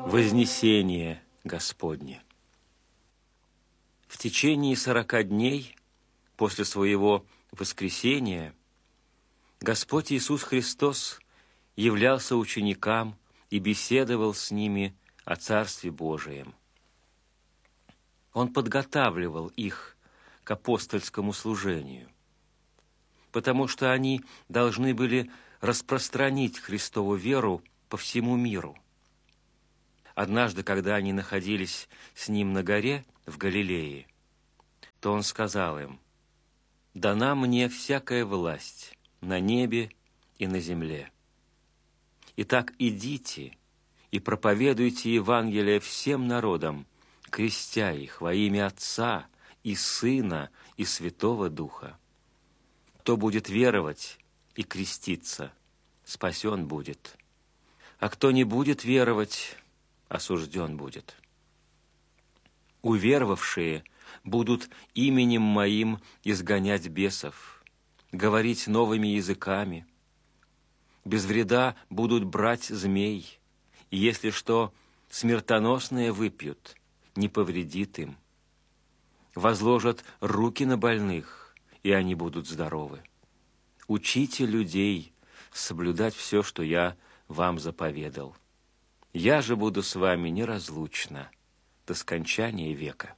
Вознесение Господне. В течение 40 дней после своего воскресения Господь Иисус Христос являлся ученикам и беседовал с ними о Царстве Божием. Он подготавливал их к апостольскому служению, потому что они должны были распространить Христову веру по всему миру. Однажды, когда они находились с Ним на горе в Галилее, то Он сказал им: «Дана мне всякая власть на небе и на земле. Итак, идите и проповедуйте Евангелие всем народам, крестя их во имя Отца и Сына и Святого Духа. Кто будет веровать и креститься, спасен будет, а кто не будет веровать, осужден будет. Уверовавшие будут именем Моим изгонять бесов, говорить новыми языками, без вреда будут брать змей, и если что смертоносное выпьют, не повредит им. Возложат руки на больных, и они будут здоровы. Учите людей соблюдать все, что Я вам заповедал. Я же буду с вами неразлучно до скончания века».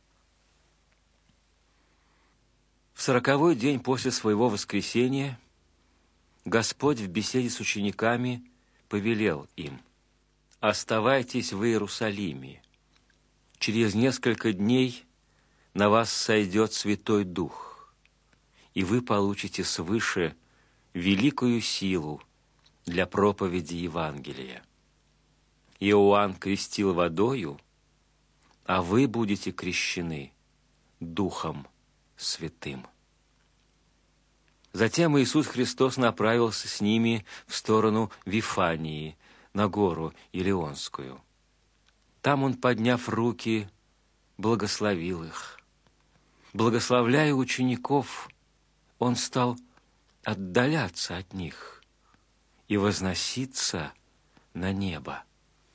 В 40-й день после своего воскресения Господь в беседе с учениками повелел им: «Оставайтесь в Иерусалиме. Через несколько дней на вас сойдет Святой Дух, и вы получите свыше великую силу для проповеди Евангелия. Иоанн крестил водою, а вы будете крещены Духом Святым». Затем Иисус Христос направился с ними в сторону Вифании, на гору Илионскую. Там Он, подняв руки, благословил их. Благословляя учеников, Он стал отдаляться от них и возноситься на небо.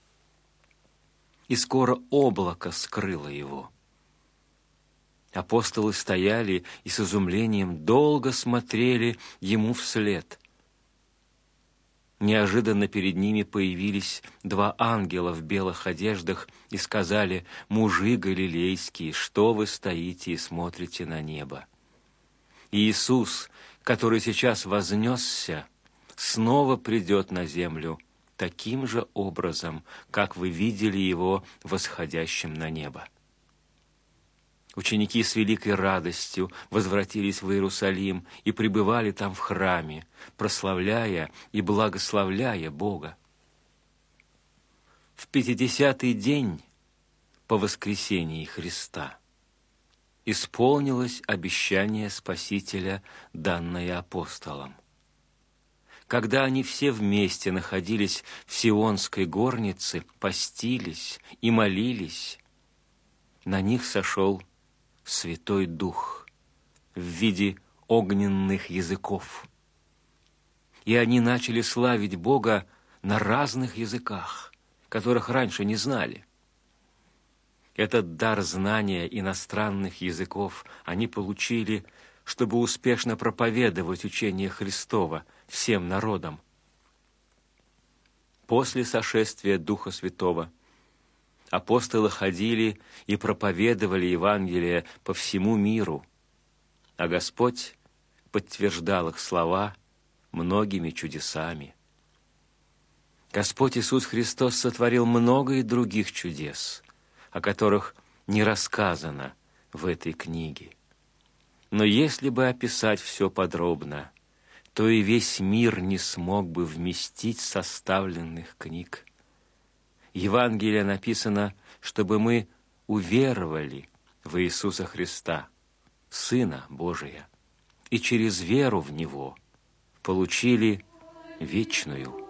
И скоро облако скрыло Его. Апостолы стояли и с изумлением долго смотрели Ему вслед. Неожиданно перед ними появились 2 ангела в белых одеждах и сказали: «Мужи галилейские, что вы стоите и смотрите на небо? И Иисус, который сейчас вознесся, снова придет на землю таким же образом, как вы видели Его восходящим на небо». Ученики с великой радостью возвратились в Иерусалим и пребывали там в храме, прославляя и благословляя Бога. В 50-й день по воскресении Христа исполнилось обещание Спасителя, данное апостолам. Когда они все вместе находились в Сионской горнице, постились и молились, на них сошел Святой Дух в виде огненных языков. И они начали славить Бога на разных языках, которых раньше не знали. Этот дар знания иностранных языков они получили, чтобы успешно проповедовать учение Христова всем народам. После сошествия Духа Святого апостолы ходили и проповедовали Евангелие по всему миру, а Господь подтверждал их слова многими чудесами. Господь Иисус Христос сотворил много и других чудес, о которых не рассказано в этой книге. Но если бы описать все подробно, то и весь мир не смог бы вместить составленных книг. Евангелие написано, чтобы мы уверовали в Иисуса Христа, Сына Божия, и через веру в Него получили вечную